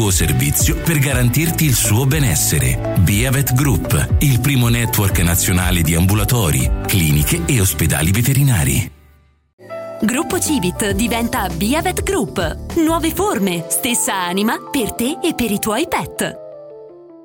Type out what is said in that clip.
servizio per garantirti il suo benessere. Biavet Group, il primo network nazionale di ambulatori, cliniche e ospedali veterinari. Gruppo Civit diventa Biavet Group. Nuove forme, stessa anima per te e per i tuoi pet.